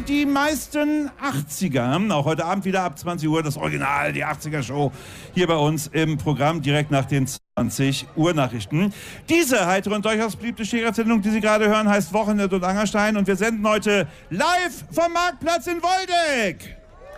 die meisten 80er. Auch heute Abend wieder ab 20 Uhr das Original, die 80er-Show, hier bei uns im Programm direkt nach den 20 Uhr Nachrichten. Diese heitere und durchaus beliebte Schlägersendung, die Sie gerade hören, heißt Wochenende und Angerstein und wir senden heute live vom Marktplatz in Woldeck.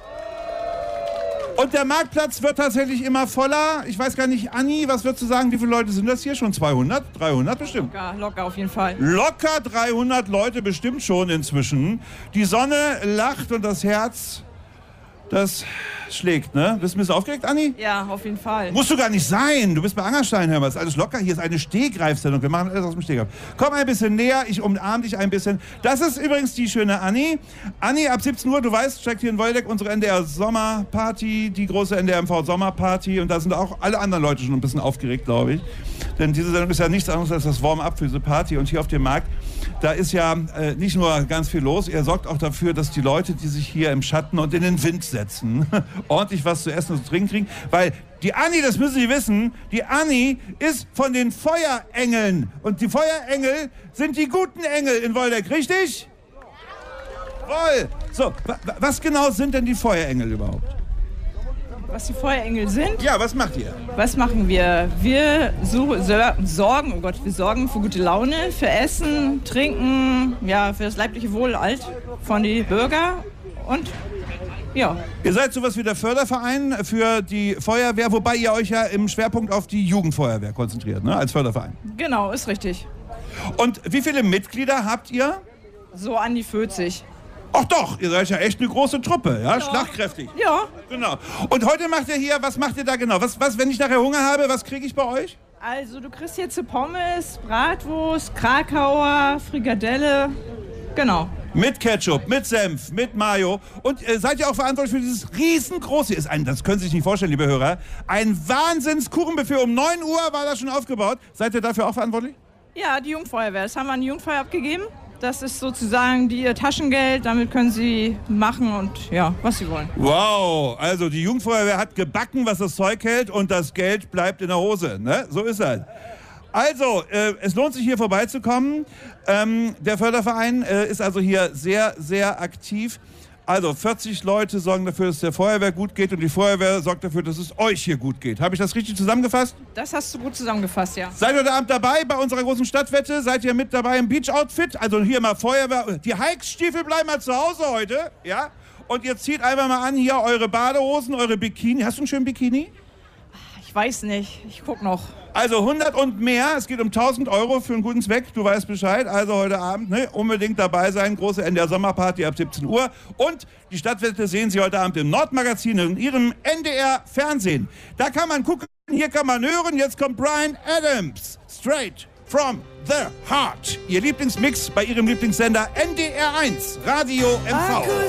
Und der Marktplatz wird tatsächlich immer voller. Ich weiß gar nicht, Anni, was würdest du sagen, wie viele Leute sind das hier? Schon 200? 300 bestimmt? Locker auf jeden Fall. Locker 300 Leute bestimmt schon inzwischen. Die Sonne lacht und das Herz, das schlägt, ne? Bist du ein bisschen aufgeregt, Anni? Ja, auf jeden Fall. Musst du gar nicht sein. Du bist bei Angerstein, hör mal. Ist alles locker. Hier ist eine Stehgreifsendung. Wir machen alles aus dem Stegreif. Komm ein bisschen näher. Ich umarme dich ein bisschen. Das ist übrigens die schöne Anni. Anni, ab 17 Uhr, du weißt, steigt hier in Woldeck unsere NDR-Sommerparty, die große NDR-MV-Sommerparty. Und da sind auch alle anderen Leute schon ein bisschen aufgeregt, glaube ich. Denn diese Sendung ist ja nichts anderes als das Warm-up für diese Party. Und hier auf dem Markt, da ist ja nicht nur ganz viel los. Er sorgt auch dafür, dass die Leute, die sich hier im Schatten und in den Wind setzen, ordentlich was zu essen und zu trinken kriegen, weil die Anni, das müssen Sie wissen, die Anni ist von den Feuerengeln und die Feuerengel sind die guten Engel in Woldeck, richtig? Jawohl. So, was genau sind denn die Feuerengel überhaupt? Was die Feuerengel sind? Ja, was macht ihr? Was machen wir? Wir sorgen für gute Laune, für Essen, Trinken, ja, für das leibliche Wohl von den Bürgern und ja. Ihr seid sowas wie der Förderverein für die Feuerwehr, wobei ihr euch ja im Schwerpunkt auf die Jugendfeuerwehr konzentriert, ne, als Förderverein. Genau, ist richtig. Und wie viele Mitglieder habt ihr? So an die 40. Ach doch, ihr seid ja echt eine große Truppe, ja? Schlagkräftig. Ja. Genau. Und heute macht ihr hier, was macht ihr da genau? Was, wenn ich nachher Hunger habe, was kriege ich bei euch? Also du kriegst jetzt Pommes, Bratwurst, Krakauer, Frikadelle, genau. Mit Ketchup, mit Senf, mit Mayo. Und seid ihr auch verantwortlich für dieses riesengroße, das können Sie sich nicht vorstellen, liebe Hörer, ein Wahnsinns-Kuchenbuffet. Um 9 Uhr war das schon aufgebaut. Seid ihr dafür auch verantwortlich? Ja, die Jugendfeuerwehr. Das haben wir an die Jugendfeuerwehr abgegeben. Das ist sozusagen ihr Taschengeld. Damit können Sie machen und ja, was Sie wollen. Wow, also die Jugendfeuerwehr hat gebacken, was das Zeug hält und das Geld bleibt in der Hose. Ne? So ist das. Also, es lohnt sich hier vorbeizukommen. Der Förderverein ist also hier sehr, sehr aktiv. Also 40 Leute sorgen dafür, dass es der Feuerwehr gut geht und die Feuerwehr sorgt dafür, dass es euch hier gut geht. Habe ich das richtig zusammengefasst? Das hast du gut zusammengefasst, ja. Seid ihr heute Abend dabei bei unserer großen Stadtwette? Seid ihr mit dabei im Beach-Outfit? Also hier mal Feuerwehr. Die Hikes-Stiefel bleiben mal zu Hause heute, ja? Und ihr zieht einfach mal an hier eure Badehosen, eure Bikini. Hast du einen schönen Bikini? Ich weiß nicht, ich guck noch. Also 100 und mehr, es geht um 1.000 Euro für einen guten Zweck, du weißt Bescheid. Also heute Abend unbedingt dabei sein, große NDR-Sommerparty ab 17 Uhr. Und die Stadtwette sehen Sie heute Abend im Nordmagazin in Ihrem NDR-Fernsehen. Da kann man gucken, hier kann man hören, jetzt kommt Bryan Adams, straight from the heart. Ihr Lieblingsmix bei Ihrem Lieblingssender NDR 1, Radio MV.